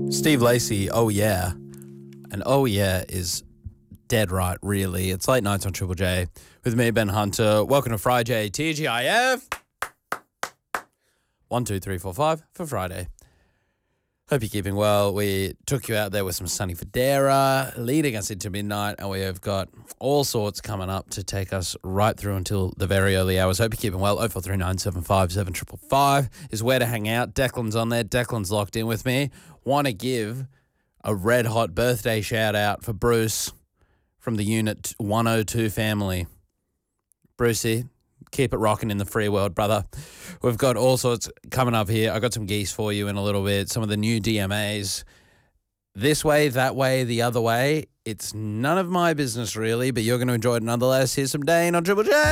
Steve Lacey, oh yeah. And oh yeah is dead right, really. It's late nights on Triple J with me, Ben Hunter. Welcome to Friday, TGIF. 1, 2, 3, 4, 5 for Friday. Hope you're keeping well. We took you out there with some Sunny Federa leading us into midnight, and we have got all sorts coming up to take us right through until the very early hours. Hope you're keeping well. 0439 757 555 is where to hang out. Declan's on there. Declan's locked in with me. Want to give a red hot birthday shout out for Bruce from the Unit 102 family. Brucey, keep it rocking in the free world, brother. We've got all sorts coming up here. I got some geese for you in a little bit. Some of the new DMAs. This way, that way, the other way. It's none of my business, really, but you're going to enjoy it nonetheless. Here's some Dane on Triple J.